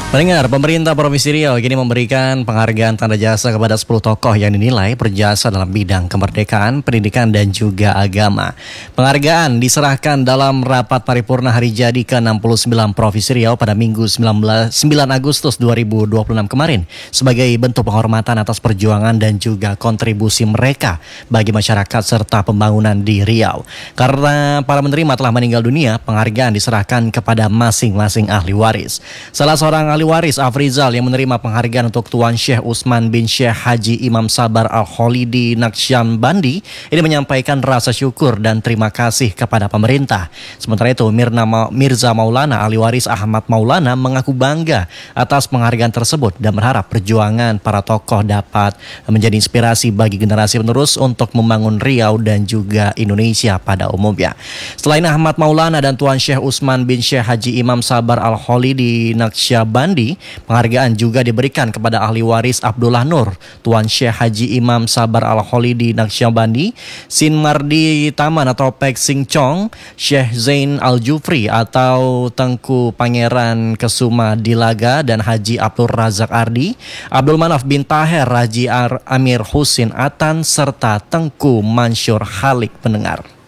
Pendengar, pemerintah Provinsi Riau kini memberikan penghargaan tanda jasa kepada 10 tokoh yang dinilai berjasa dalam bidang kemerdekaan, pendidikan, dan juga agama. Penghargaan diserahkan dalam rapat paripurna hari jadi ke-69 Provinsi Riau pada Minggu 9 Agustus 2026 kemarin sebagai bentuk penghormatan atas perjuangan dan juga kontribusi mereka bagi masyarakat serta pembangunan di Riau. Karena para penerima telah meninggal dunia, penghargaan diserahkan kepada masing-masing ahli waris. Salah seorang ahli waris Afrizal yang menerima penghargaan untuk Tuan Syekh Utsman bin Syekh Haji Imam Sabar Al-Kholidi Naqsyabandi ini menyampaikan rasa syukur dan terima kasih kepada pemerintah. Sementara itu Mirza Maulana ahli waris Ahmad Maulana mengaku bangga atas penghargaan tersebut dan berharap perjuangan para tokoh dapat menjadi inspirasi bagi generasi penerus untuk membangun Riau dan juga Indonesia pada umumnya. Selain Ahmad Maulana dan Tuan Syekh Utsman bin Syekh Haji Imam Sabar Al-Kholidi Naqsyabandi, penghargaan juga diberikan kepada ahli waris Abdullah Nur, Tuan Syekh Haji Imam Sabar Al-Kholidi Naqsyabandi, Sin Mardi Taman atau Pek Sing Chong, Syekh Zain Al-Jufri atau Tengku Pangeran Kesuma Dilaga dan Haji Abdul Razak Ardi, Abdul Manaf bin Taher, Haji Amir Husin Atan, serta Tengku Mansur Halik. Pendengar.